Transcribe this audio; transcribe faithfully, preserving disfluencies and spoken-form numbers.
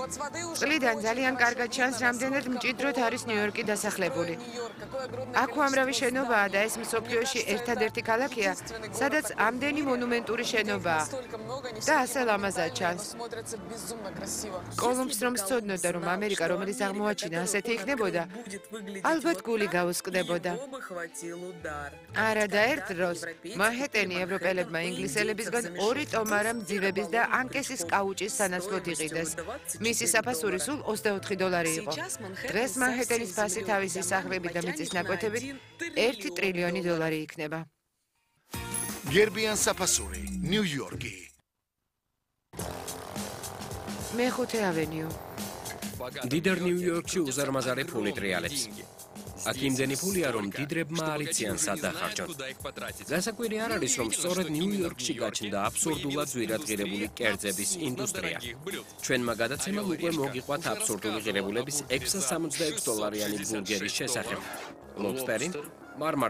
წყლიდან ძალიან კარგად ჩანს, რამდენად მჭიდროდ არის ნიუ-იორკი დასახლებული. აქ უამრავი შენობაა და ეს მსოფლიოში ერთადერთი ქალაქია, სადაც ამდენი მონუმენტური შენობაა. და ასე ლამაზად ჩანს. კოლუმბს რომ სცოდნოდა, რომ ამერიკა, რომელიც აღმოაჩინა, ასეთი იქნებოდა, ალბათ გული გაუსკდებოდა. არა და ერთ დროს მანჰეტენი ევროპელებმა ინგლისელებისგან ორი ტომარა მძივების და ანკესის კაუჭის სანაცვლოდ იყიდეს. მისი საფასური სულ ოცდაოთხი დოლარი იყო. დღეს მანჰეტენის ფასი თავისი სახლები და მიწის ნაკვეთებით ერთი ტრილიონი დოლარი იქნება. გერბიან საფასური, ნიუ-იორკი. მეხუთე ავენიუ. დიდერ ნიუ-იორკში უზარმაზარი ფული ტრიალებს. აქ იმდენი ფულია, რომ დიდრებმა არ იციან სად დახარჯონ. გასაკვირი არ არის, რომ სწორედ ნიუ-იორკში გაჩნდა აბსურდულად ძვირად ღირებული კერძების ინდუსტრია. ჩვენმა გადაცემამ უკვე მოგიყვათ აბსურდული ღირებულების ექვსსა სამოცდაექვსი დოლარიანი ბურგერის შესახებ. ლობსტერი, მარმარ